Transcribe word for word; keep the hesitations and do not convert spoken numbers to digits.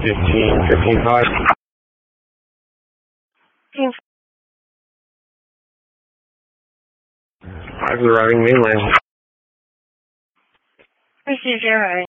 fifteen, fifteen five. Five arriving mainland. Received, you're right.